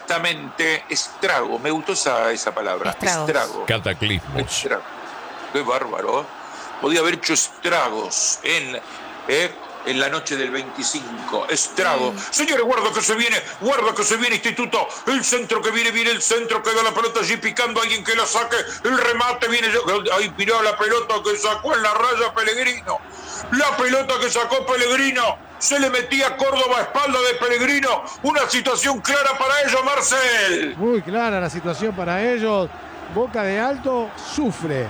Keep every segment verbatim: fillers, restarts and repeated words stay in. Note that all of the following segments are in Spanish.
Exactamente, estrago. Me gustó esa, esa palabra. Estragos. Estrago. Cataclismos. Estrago. Qué bárbaro. Podía haber hecho estragos en, eh, en la noche del veinticinco. Estrago. Mm. Señores, guarda que se viene, guarda que se viene Instituto. El centro que viene, viene el centro, queda la pelota allí picando, alguien que la saque. El remate viene. Ahí mirá la pelota que sacó en la raya Pellegrino. La pelota que sacó Pellegrino. Se le metía Córdoba a espalda de Pellegrino. Una situación clara para ellos, Marcel. Muy clara la situación para ellos. Boca de Alto sufre.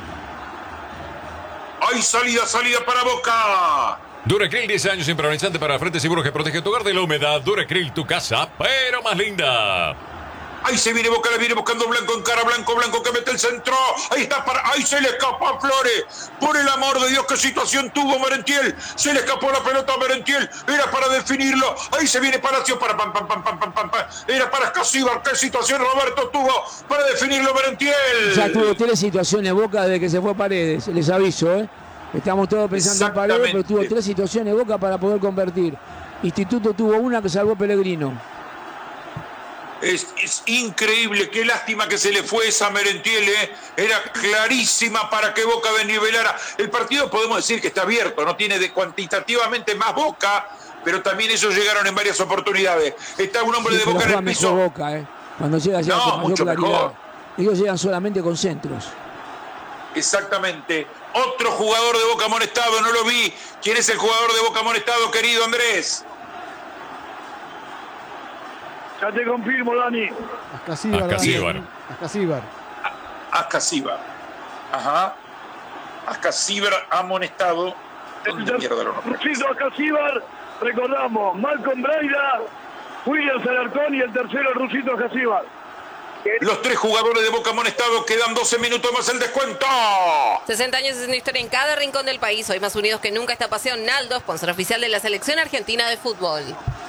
Hay salida, salida para Boca. Duracril, diez años impermeabilizante para frente seguro que protege tu hogar de la humedad. Duracril, tu casa, pero más linda. Ahí se viene Boca, la viene buscando Blanco en cara, Blanco, Blanco que mete el centro. Ahí está, para, ahí se le escapó a Flores. Por el amor de Dios, qué situación tuvo Merentiel. Se le escapó la pelota a Merentiel. Era para definirlo. Ahí se viene Palacio para pam, pam, pam, pam, pam, pam, pam. Era para Escasíbar. Qué situación Roberto tuvo para definirlo Merentiel. Ya tuvo tres situaciones Boca desde que se fue Paredes. Les aviso, ¿eh? Estamos todos pensando en Paredes, pero tuvo tres situaciones Boca para poder convertir. Instituto tuvo una que salvó Pellegrino. Es, es increíble, qué lástima que se le fue esa Merentiel, ¿eh? Era clarísima para que Boca desnivelara. El partido podemos decir que está abierto, no tiene de cuantitativamente más Boca, pero también ellos llegaron en varias oportunidades. Está un hombre sí, de Boca en el piso. Boca, ¿eh? Cuando llega ya no, con mayor mucho claridad. Mejor. Ellos llegan solamente con centros. Exactamente. Otro jugador de Boca amonestado, no lo vi. ¿Quién es el jugador de Boca amonestado, querido Andrés? Ya te confirmo, Dani. Ascasíbar. Ascasíbar. Ascasíbar. Ascasíbar. Ajá. Ascasíbar amonestado. ¿Dónde mierda lo nombro? Ascasíbar, recordamos, Malcolm Braida, William Alarcón y el tercero, Rusito Ascasíbar. Los tres jugadores de Boca amonestados, quedan doce minutos más el descuento. sesenta años haciendo historia en cada rincón del país. Hoy más unidos que nunca está Paseo Naldo, sponsor oficial de la Selección Argentina de Fútbol.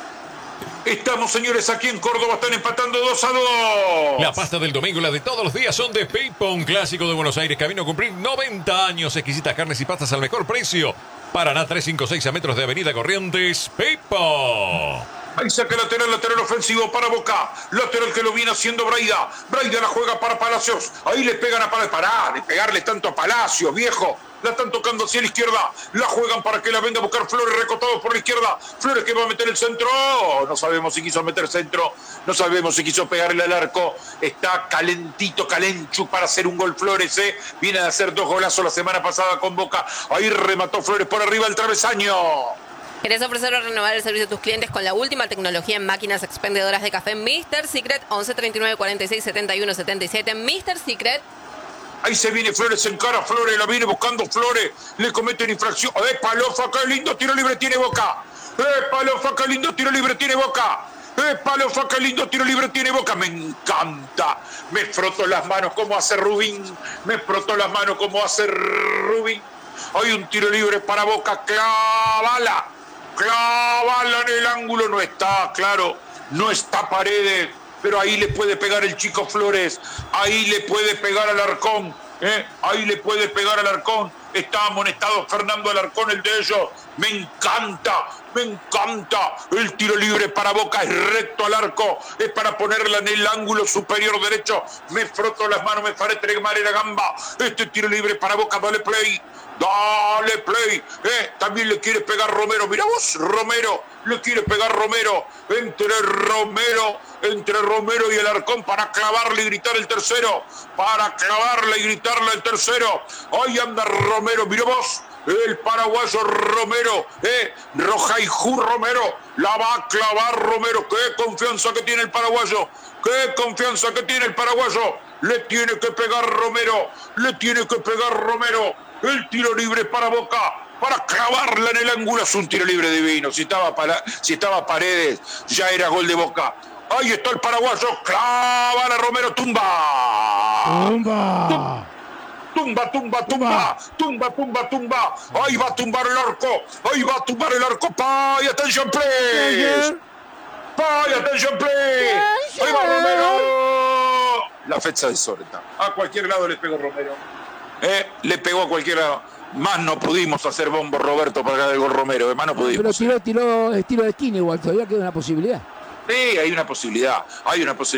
Estamos, señores, aquí en Córdoba, están empatando dos a dos. La pasta del domingo y la de todos los días son de Pipo, un clásico de Buenos Aires, camino a cumplir noventa años. Exquisitas carnes y pastas al mejor precio. Paraná trescientos cincuenta y seis a metros de Avenida Corrientes. Pipo. Ahí saca el lateral, lateral ofensivo para Boca. Lateral que lo viene haciendo Braida. Braida la juega para Palacios. Ahí le pegan a Palacios. Pará de pegarle tanto a Palacios, viejo. La están tocando hacia la izquierda. La juegan para que la venga a buscar Flores, recotado por la izquierda. Flores que va a meter el centro. Oh, no sabemos si quiso meter centro. No sabemos si quiso pegarle al arco. Está calentito, calenchu para hacer un gol Flores. ¿eh? Viene a hacer dos golazos la semana pasada con Boca. Ahí remató Flores por arriba el travesaño. ¿Querés ofrecer o renovar el servicio a tus clientes con la última tecnología en máquinas expendedoras de café mister Secret? once treinta y nueve cuarenta y seis setenta y uno setenta y siete. mister Secret. Ahí se viene Flores en cara, Flores, la viene buscando Flores, le cometen infracción. ¡Eh, Palofa, qué lindo tiro libre tiene Boca! ¡Eh, Palofa, qué lindo tiro libre tiene Boca! ¡Eh, Palofa, qué lindo tiro libre tiene Boca! Me encanta, me froto las manos como hace Rubín, me froto las manos como hace Rubín. Hay un tiro libre para Boca, clávala, clávala en el ángulo, no está, claro, no está Paredes. Pero ahí le puede pegar el chico Flores, ahí le puede pegar al Alarcón, ¿eh? ahí le puede pegar al Alarcón. Está amonestado Fernando Alarcón, el de ellos. Me encanta, me encanta. El tiro libre para Boca es recto al arco, es para ponerla en el ángulo superior derecho. Me froto las manos, me faré tremar la gamba. Este tiro libre para Boca, dale play. Dale play, eh, también le quiere pegar Romero, mira vos, Romero, le quiere pegar Romero, entre Romero, entre Romero y el Alarcón para clavarle y gritar el tercero, para clavarle y gritarle el tercero, ahí anda Romero, mira vos, el paraguayo Romero, eh, Rojaijú Romero, la va a clavar Romero, qué confianza que tiene el paraguayo, qué confianza que tiene el paraguayo, le tiene que pegar Romero, le tiene que pegar Romero. El tiro libre para Boca, para clavarla en el ángulo. Es un tiro libre divino. Si estaba, para, si estaba Paredes, ya era gol de Boca. Ahí está el paraguayo. Clava a Romero. Tumba. Tumba. Tumba, tumba, tumba. Tumba, tumba, tumba. Ahí va a tumbar el arco. Ahí va a tumbar el arco. Pay, attention, please. Pay, attention, please. Ahí va Romero. La fecha de Soreta. A cualquier lado le pegó Romero. Eh, le pegó a cualquiera. Más no pudimos hacer bombo Roberto para ganar el gol Romero. Más no pudimos. Pero tiró, tiró estilo de esquina igual. Todavía queda una posibilidad. Sí, hay una posibilidad. Hay una posibilidad.